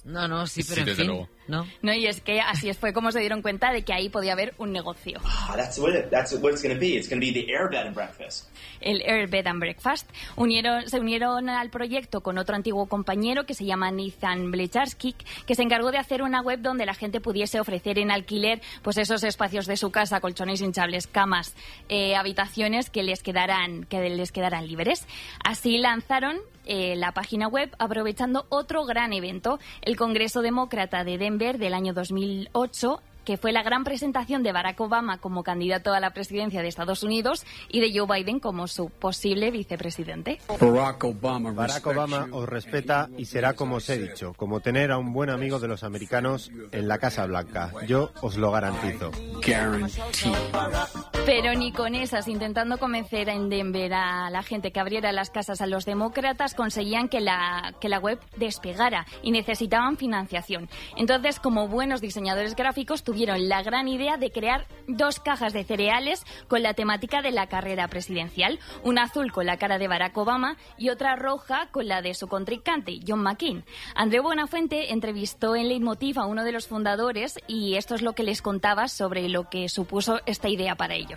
No, sí, pero sí, en fin, luego. No, y es que así fue como se dieron cuenta de que ahí podía haber un negocio. That's what it's going to be. It's going to be the Air Bed and Breakfast. El Air Bed and Breakfast. Se unieron al proyecto con otro antiguo compañero que se llama Nathan Blecharski, que se encargó de hacer una web donde la gente pudiese ofrecer en alquiler pues esos espacios de su casa, colchones hinchables, camas, habitaciones que les quedaran libres. Así lanzaron la página web aprovechando otro gran evento, el Congreso Demócrata de Denver del año 2008, que fue la gran presentación de Barack Obama como candidato a la presidencia de Estados Unidos y de Joe Biden como su posible vicepresidente. Barack Obama os respeta y será como os he dicho, como tener a un buen amigo de los americanos en la Casa Blanca. Yo os lo garantizo. Pero ni con esas, intentando convencer en Denver a la gente que abriera las casas a los demócratas, conseguían que la web despegara y necesitaban financiación. Entonces, como buenos diseñadores gráficos, tuvieron la gran idea de crear 2 cajas de cereales con la temática de la carrera presidencial, una azul con la cara de Barack Obama y otra roja con la de su contrincante, John McCain. Andreu Buenafuente entrevistó en Leitmotiv a uno de los fundadores y esto es lo que les contaba sobre lo que supuso esta idea para ellos.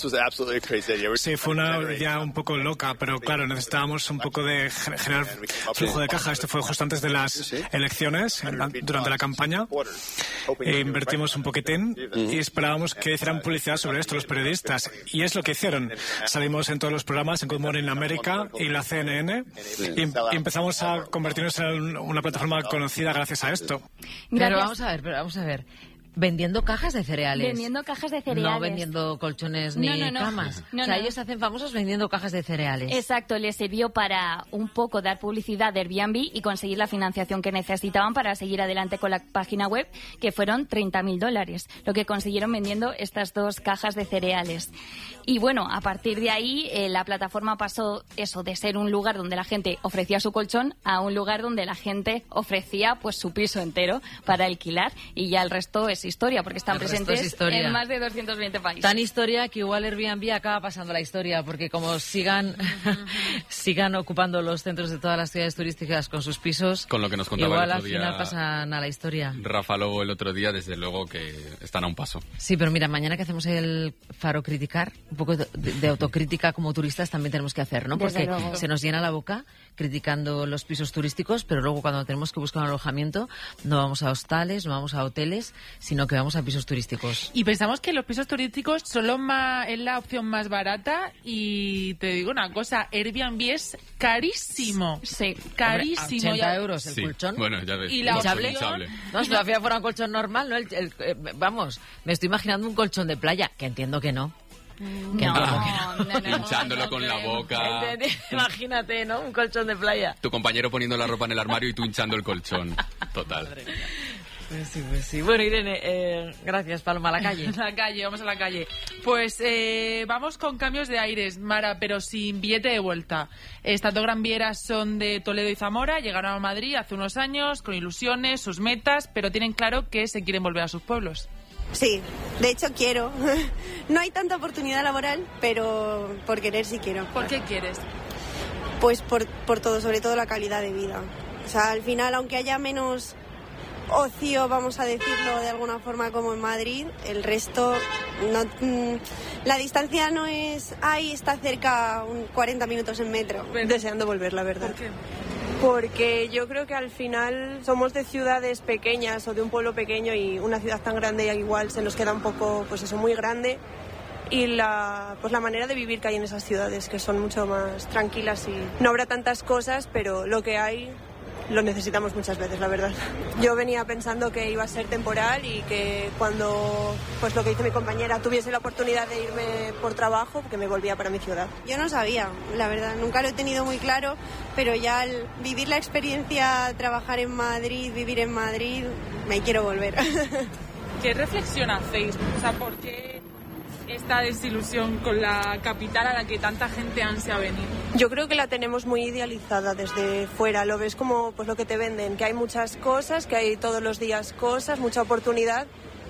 Sí, fue una idea un poco loca, pero claro, necesitábamos un poco de generar flujo de caja. Esto fue justo antes de las elecciones, durante la campaña. Invertimos un poquitín y esperábamos que hicieran publicidad sobre esto los periodistas. Y es lo que hicieron. Salimos en todos los programas, en Good Morning America y la CNN, y empezamos a convertirnos en una plataforma conocida gracias a esto. Pero vamos a ver. Vendiendo cajas de cereales. Vendiendo cajas de cereales. No vendiendo colchones ni camas. Ellos se hacen famosos vendiendo cajas de cereales. Exacto, les sirvió para un poco dar publicidad de Airbnb y conseguir la financiación que necesitaban para seguir adelante con la página web, que fueron $30,000, lo que consiguieron vendiendo estas 2 cajas de cereales. Y bueno, a partir de ahí la plataforma pasó eso de ser un lugar donde la gente ofrecía su colchón a un lugar donde la gente ofrecía pues su piso entero para alquilar, y ya el resto es historia, porque están presentes en más de 220 países. Tan historia que igual Airbnb acaba pasando la historia, porque como sigan ocupando los centros de todas las ciudades turísticas con sus pisos, con lo que nos contaba igual el otro al día, final pasan a la historia. Rafa Lobo el otro día, desde luego que están a un paso. Sí, pero mira, mañana que hacemos el Faro Criticar, un poco de autocrítica como turistas también tenemos que hacer, ¿no? Porque se nos llena la boca criticando los pisos turísticos, pero luego cuando tenemos que buscar un alojamiento no vamos a hostales, no vamos a hoteles, sino que vamos a pisos turísticos. Y pensamos que los pisos turísticos son es la opción más barata, y te digo una cosa, Airbnb es carísimo. Sí. Carísimo. Hombre, 80 euros el colchón. Bueno, ya ves. ¿Y la hinchable? No, si todavía fuera un colchón normal, ¿no? Vamos, me estoy imaginando un colchón de playa, que entiendo que no. No. Hinchándolo con la boca. Imagínate, ¿no? Un colchón de playa. Tu compañero poniendo la ropa en el armario y tú hinchando el colchón. Total. Pues sí. Bueno, Irene, gracias, Paloma. A la calle. Vamos a la calle. Pues vamos con cambios de aires, Mara, pero sin billete de vuelta. Estas 2 gran vieras son de Toledo y Zamora, llegaron a Madrid hace unos años con ilusiones, sus metas, pero tienen claro que se quieren volver a sus pueblos. Sí, de hecho quiero. No hay tanta oportunidad laboral, pero por querer sí quiero. ¿Por qué quieres? Pues por todo, sobre todo la calidad de vida. O sea, al final, aunque haya menos ocio, vamos a decirlo de alguna forma, como en Madrid, el resto, la distancia no es, está cerca, 40 minutos en metro. Deseando volver, la verdad. ¿Por qué? Porque yo creo que al final somos de ciudades pequeñas o de un pueblo pequeño, y una ciudad tan grande igual se nos queda un poco, pues eso, muy grande, y la manera de vivir que hay en esas ciudades, que son mucho más tranquilas, y no habrá tantas cosas, pero lo que hay lo necesitamos muchas veces, la verdad. Yo venía pensando que iba a ser temporal y que cuando, pues lo que dice mi compañera, tuviese la oportunidad de irme por trabajo, que me volvía para mi ciudad. Yo no sabía, la verdad, nunca lo he tenido muy claro, pero ya al vivir la experiencia, trabajar en Madrid, vivir en Madrid, me quiero volver. ¿Qué reflexión hacéis? O sea, ¿por qué esta desilusión con la capital a la que tanta gente ansia venir? Yo creo que la tenemos muy idealizada desde fuera, lo ves como pues lo que te venden, que hay muchas cosas, que hay todos los días cosas, mucha oportunidad,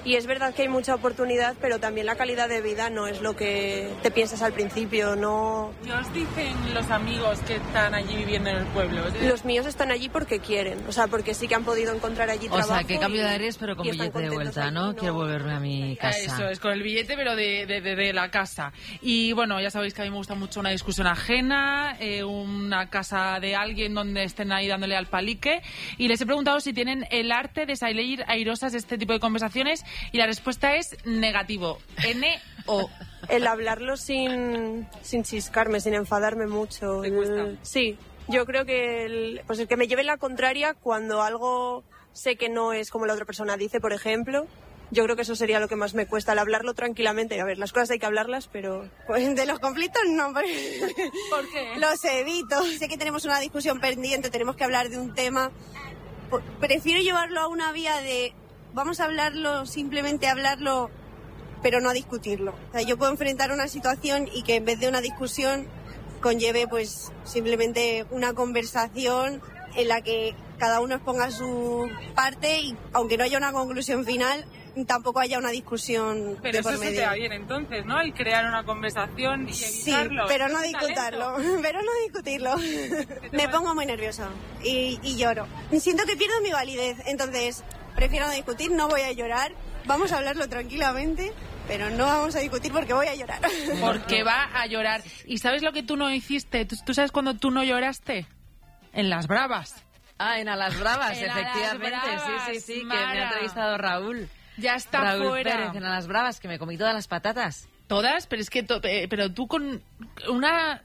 Y es verdad que hay mucha oportunidad, pero también la calidad de vida no es lo que te piensas al principio, no... ¿Qué os dicen los amigos que están allí viviendo en el pueblo? Los míos están allí porque quieren, o sea, porque sí que han podido encontrar allí trabajo. O sea, que cambio de aires, pero con billete de vuelta, ¿no? Quiero volverme a mi casa. Eso es, con el billete, pero de la casa. Y bueno, ya sabéis que a mí me gusta mucho una discusión ajena, una casa de alguien donde estén ahí dándole al palique. Y les he preguntado si tienen el arte de salir airosas de este tipo de conversaciones. Y la respuesta es negativo. N-O. El hablarlo sin chiscarme, sin enfadarme mucho. ¿Te cuesta? Sí, yo creo que el que me lleve la contraria cuando algo sé que no es como la otra persona dice, por ejemplo. Yo creo que eso sería lo que más me cuesta, el hablarlo tranquilamente. A ver, las cosas hay que hablarlas, pero... Pues de los conflictos no. ¿Por qué? Los evito. Sé que tenemos una discusión pendiente, tenemos que hablar de un tema. Prefiero llevarlo a una vía de... Vamos a hablarlo, simplemente hablarlo, pero no a discutirlo. O sea, yo puedo enfrentar una situación y que en vez de una discusión conlleve pues simplemente una conversación en la que cada uno exponga su parte y aunque no haya una conclusión final, tampoco haya una discusión pero de por eso medio. se te va bien entonces, ¿no? El crear una conversación y evitarlo. Sí, pero no discutirlo. Pero no discutirlo. Me pongo muy nerviosa y lloro. Siento que pierdo mi validez, entonces prefiero no discutir, no voy a llorar. Vamos a hablarlo tranquilamente, pero no vamos a discutir porque voy a llorar. Porque va a llorar. ¿Y sabes lo que tú no hiciste? ¿Tú sabes cuándo tú no lloraste? En Las Bravas. Ah, en A las Bravas, En A las efectivamente. Bravas, Sí, que Mara. me ha entrevistado Raúl. Ya está Raúl fuera. Pérez en A las Bravas, que me comí todas las patatas. Todas, pero es que pero tú con una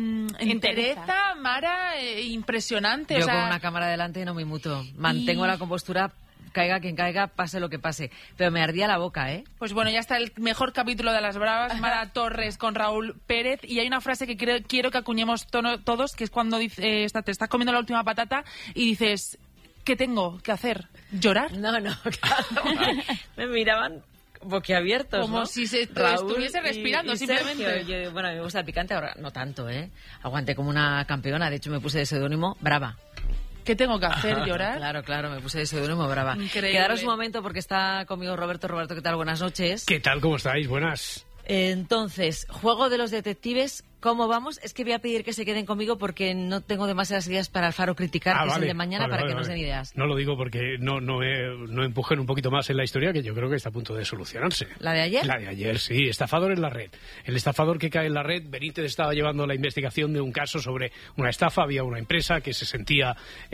entereza, Mara, impresionante. Yo o sea, con una cámara delante no me muto. Mantengo la compostura, caiga quien caiga, pase lo que pase. Pero me ardía la boca, ¿eh? Pues bueno, ya está el mejor capítulo de Las Bravas, Mara Torres con Raúl Pérez. Y hay una frase que quiero que acuñemos todos, que es cuando dice, te estás comiendo la última patata y dices, ¿qué tengo que hacer? ¿Llorar? No, claro. Me miraban boquiabiertos, como ¿no? si se Raúl estuviese respirando, y simplemente. Sergio. Bueno, a mí me gusta el picante, ahora no tanto, ¿eh? Aguanté como una campeona, de hecho me puse de seudónimo Brava. ¿Qué tengo que hacer? ¿Llorar? Claro, me puse de seudónimo Brava. Increíble. Quedaros un momento porque está conmigo Roberto. Roberto, ¿qué tal? Buenas noches. ¿Qué tal? ¿Cómo estáis? Buenas. Entonces, juego de los detectives, ¿cómo vamos? Es que voy a pedir que se queden conmigo porque no tengo demasiadas ideas para el Faro Criticar, que es el de mañana, para que nos den ideas. No lo digo porque no empujen un poquito más en la historia, que yo creo que está a punto de solucionarse. ¿La de ayer? La de ayer, sí. Estafador en la red. El estafador que cae en la red, Benítez estaba llevando la investigación de un caso sobre una estafa. Había una empresa que se sentía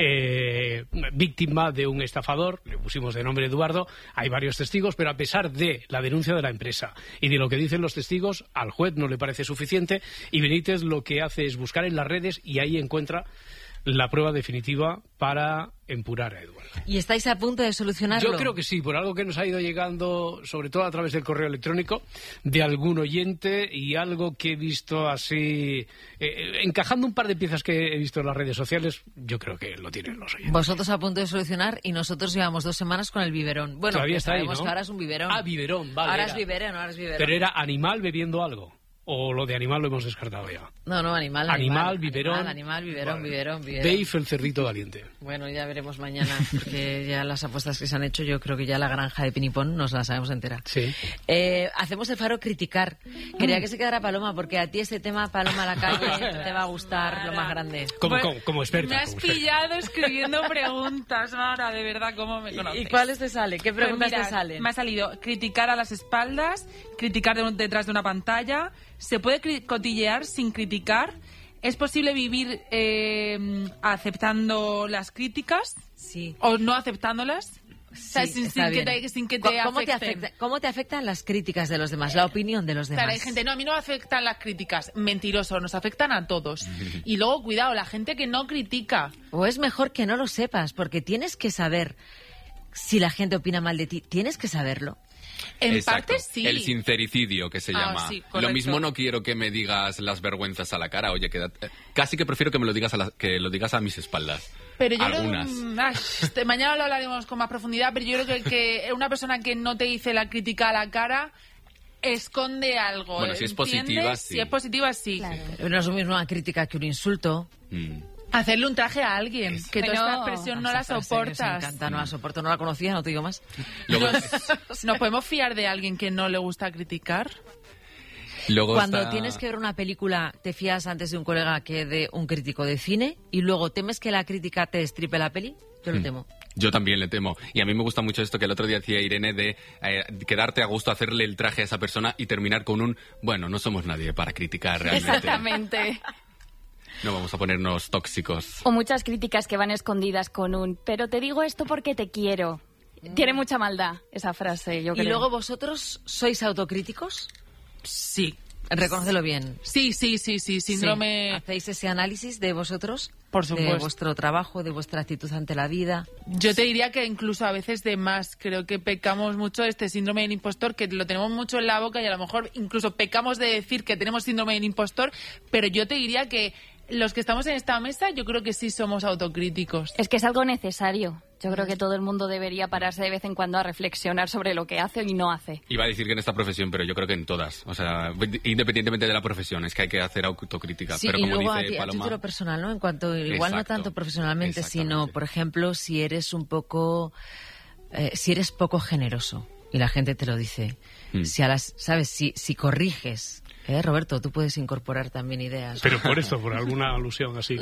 víctima de un estafador. Le pusimos de nombre Eduardo. Hay varios testigos, pero a pesar de la denuncia de la empresa y de lo que dicen los testigos, al juez no le parece suficiente y Benítez lo que hace es buscar en las redes y ahí encuentra la prueba definitiva para empurar a Eduardo. ¿Y estáis a punto de solucionarlo? Yo creo que sí, por algo que nos ha ido llegando, sobre todo a través del correo electrónico, de algún oyente y algo que he visto así, encajando un par de piezas que he visto en las redes sociales, yo creo que lo tienen los oyentes. Vosotros a punto de solucionar y nosotros llevamos 2 semanas con el biberón. Bueno, todavía está ahí, ¿no? Que ahora es un biberón. Ah, biberón, vale. Ahora es biberón. Pero era animal bebiendo algo. ¿O lo de animal lo hemos descartado ya? No, animal. Animal, biberón. Animal, biberón. Dave, el cerdito valiente. Bueno, ya veremos mañana, porque ya las apuestas que se han hecho, yo creo que ya la granja de Pinipón nos la sabemos entera. Sí. Hacemos el Faro Criticar. Quería que se quedara Paloma, porque a ti este tema, Paloma a la calle, te va a gustar lo más grande. Como experta. Me has pillado escribiendo preguntas, Mara, de verdad, ¿cómo me conoces? ¿Y cuáles te salen? ¿Qué preguntas Pues mira, te salen? Me ha salido criticar a las espaldas, criticar detrás de una pantalla. ¿Se puede cotillear sin criticar? ¿Es posible vivir aceptando las críticas? Sí. ¿O no aceptándolas? Sí, sin que te afecten. ¿Cómo te afectan las críticas de los demás, la opinión de los demás? Claro, hay gente, no, a mí no me afectan las críticas. Mentiroso, nos afectan a todos. Y luego, cuidado, la gente que no critica. O es mejor que no lo sepas, porque tienes que saber si la gente opina mal de ti. Tienes que saberlo. En Exacto. parte sí. El sincericidio, que se llama. Sí, lo mismo no quiero que me digas las vergüenzas a la cara. Oye, casi que prefiero que me lo digas que lo digas a mis espaldas. Pero yo algunas. Mañana lo hablaremos con más profundidad, pero yo creo que una persona que no te dice la crítica a la cara esconde algo. Bueno, si es positiva, sí. Si es positiva, sí. Claro. No es lo mismo una crítica que un insulto. Hacerle un traje a alguien, que toda esta expresión no la soportas. Me encanta, no la soporto, no la conocía, no te digo más. ¿Nos podemos fiar de alguien que no le gusta criticar? Cuando tienes que ver una película, ¿te fías antes de un colega que de un crítico de cine? Y luego, ¿temes que la crítica te destripe la peli? Yo lo temo. Yo también le temo. Y a mí me gusta mucho esto que el otro día decía Irene de quedarte a gusto, hacerle el traje a esa persona y terminar con un, bueno, no somos nadie para criticar realmente. Exactamente. No vamos a ponernos tóxicos. O muchas críticas que van escondidas con un, pero te digo esto porque te quiero. Tiene mucha maldad esa frase, yo creo. ¿Y luego vosotros sois autocríticos? Sí. Reconócelo bien. Sí, síndrome... Sí. ¿Hacéis ese análisis de vosotros? Por supuesto. De vuestro trabajo, de vuestra actitud ante la vida. Yo te diría que incluso a veces de más. Creo que pecamos mucho este síndrome del impostor, que lo tenemos mucho en la boca y a lo mejor incluso pecamos de decir que tenemos síndrome del impostor, pero yo te diría que los que estamos en esta mesa, yo creo que sí somos autocríticos. Es que es algo necesario. Yo creo que todo el mundo debería pararse de vez en cuando a reflexionar sobre lo que hace y no hace. Iba a decir que en esta profesión, pero yo creo que en todas. O sea, independientemente de la profesión, es que hay que hacer autocrítica. Sí, pero y como luego dice a título personal, ¿no? En cuanto, igual no tanto profesionalmente, sino, por ejemplo, si eres un poco... si eres poco generoso y la gente te lo dice. ¿Sabes? Si corriges... Roberto, tú puedes incorporar también ideas. Pero por eso, por alguna alusión así.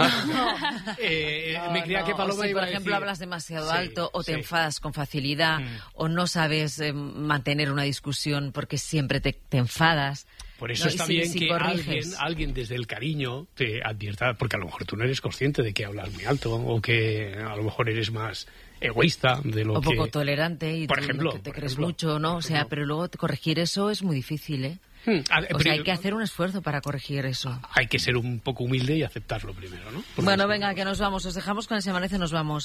Me creía que Paloma si, iba por a ejemplo, decir... hablas demasiado alto o te enfadas con facilidad o no sabes mantener una discusión porque siempre te enfadas. Por eso está bien que alguien desde el cariño te advierta, porque a lo mejor tú no eres consciente de que hablas muy alto o que a lo mejor eres más egoísta de lo que... O poco tolerante y por ejemplo, que te crees mucho, ¿no? O sea, pero luego corregir eso es muy difícil, ¿eh? O sea, hay que hacer un esfuerzo para corregir eso. Hay que ser un poco humilde y aceptarlo primero, ¿no? Bueno, venga, que nos vamos. Os dejamos con el Se Amanece, nos vamos.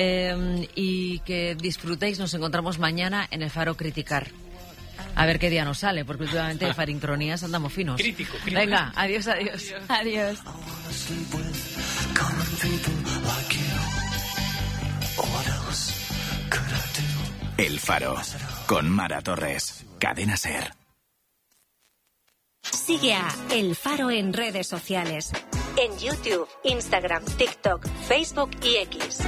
Y que disfrutéis. Nos encontramos mañana en el Faro Criticar. A ver qué día nos sale, porque últimamente en Farincronías andamos finos. Crítico. Venga, adiós. Adiós. El Faro, con Mara Torres. Cadena SER. Sigue a El Faro en redes sociales. En YouTube, Instagram, TikTok, Facebook y X.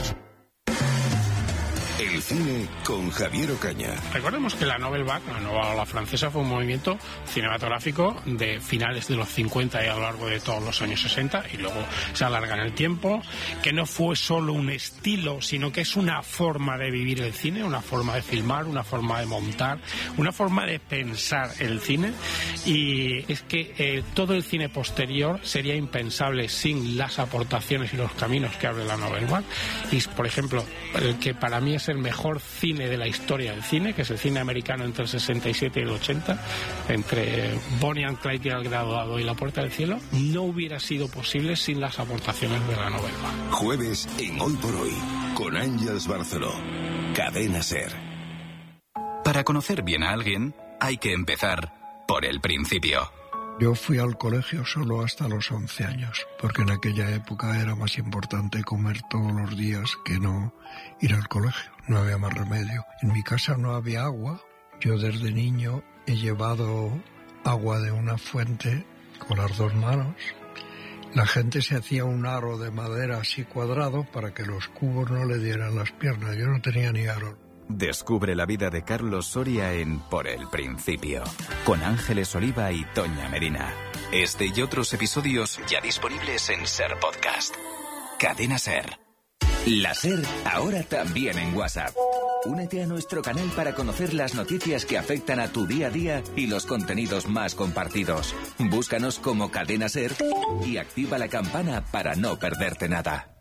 El cine con Javier Ocaña. Recordemos que la Nouvelle Vague, la nueva ola francesa, fue un movimiento cinematográfico de finales de los 50 y a lo largo de todos los años 60 y luego se alarga en el tiempo, que no fue solo un estilo, sino que es una forma de vivir el cine, una forma de filmar, una forma de montar, una forma de pensar el cine, y es que todo el cine posterior sería impensable sin las aportaciones y los caminos que abre la Nouvelle Vague. Y, por ejemplo, el que para mí es el mejor cine de la historia del cine, que es el cine americano entre el 67 y el 80, entre Bonnie and Clyde y El Graduado y La Puerta del Cielo, no hubiera sido posible sin las aportaciones de la Nouvelle Vague. Jueves en Hoy por Hoy, con Ángeles Barceló. Cadena SER. Para conocer bien a alguien, hay que empezar por el principio. Yo fui al colegio solo hasta los 11 años, porque en aquella época era más importante comer todos los días que no ir al colegio. No había más remedio. En mi casa no había agua. Yo desde niño he llevado agua de una fuente con las dos manos. La gente se hacía un aro de madera así cuadrado para que los cubos no le dieran las piernas. Yo no tenía ni aro. Descubre la vida de Carlos Soria en Por el Principio, con Ángeles Oliva y Toña Medina. Este y otros episodios ya disponibles en SER Podcast. Cadena SER. La SER ahora también en WhatsApp. Únete a nuestro canal para conocer las noticias que afectan a tu día a día y los contenidos más compartidos. Búscanos como Cadena SER y activa la campana para no perderte nada.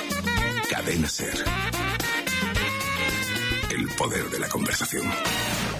Cadena SER. El poder de la conversación.